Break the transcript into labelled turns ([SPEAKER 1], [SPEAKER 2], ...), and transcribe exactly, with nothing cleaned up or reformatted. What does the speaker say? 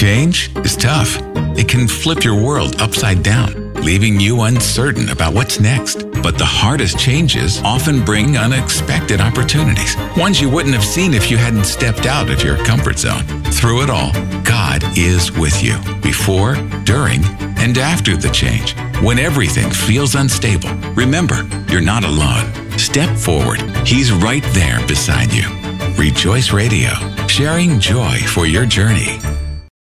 [SPEAKER 1] Change is tough. It can flip your world upside down, leaving you uncertain about what's next. But the hardest changes often bring unexpected opportunities, ones you wouldn't have seen if you hadn't stepped out of your comfort zone. Through it all, God is with you, before, during, and after the change. When everything feels unstable, remember, you're not alone. Step forward. He's right there beside you. Rejoice Radio, sharing joy for your journey.